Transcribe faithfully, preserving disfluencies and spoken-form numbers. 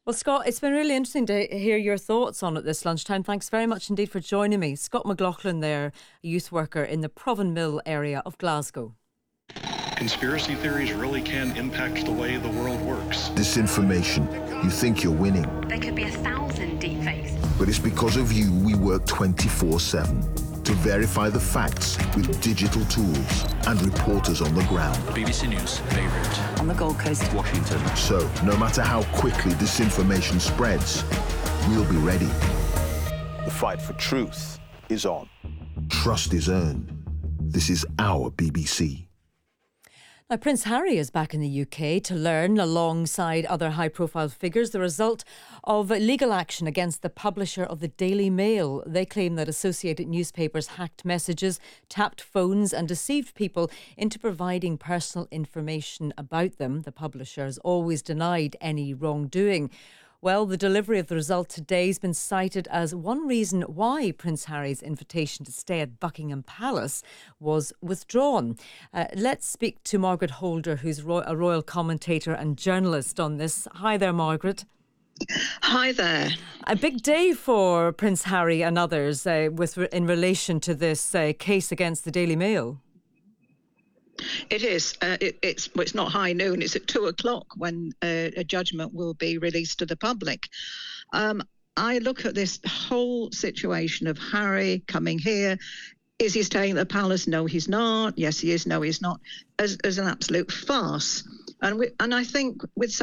Well, Scott, it's been really interesting to hear your thoughts on it this lunchtime. Thanks very much indeed for joining me. Scott McLaughlin there, a youth worker in the Provan Mill area of Glasgow. Conspiracy theories really can impact the way the world works. Disinformation. You think you're winning. There could be a thousand deepfakes. But it's because of you we work twenty-four seven to verify the facts with digital tools and reporters on the ground. B B C News, Beirut. On the Gold Coast. Washington. So, no matter how quickly disinformation spreads, we'll be ready. The fight for truth is on. Trust is earned. This is our B B C. Now, Prince Harry is back in the U K to learn, alongside other high-profile figures, the result of legal action against the publisher of the Daily Mail. They claim that Associated Newspapers hacked messages, tapped phones and deceived people into providing personal information about them. The publisher has always denied any wrongdoing. Well, the delivery of the result today has been cited as one reason why Prince Harry's invitation to stay at Buckingham Palace was withdrawn. Uh, let's speak to Margaret Holder, who's ro- a royal commentator and journalist on this. Hi there, Margaret. Hi there. A big day for Prince Harry and others uh, with in relation to this uh, case against the Daily Mail. It is. Uh, it, it's well, it's not high noon. It's at two o'clock when uh, a judgment will be released to the public. Um, I look at this whole situation of Harry coming here. Is he staying at the palace? No, he's not. Yes, he is. No, he's not. As, as an absolute farce. And we, and I think with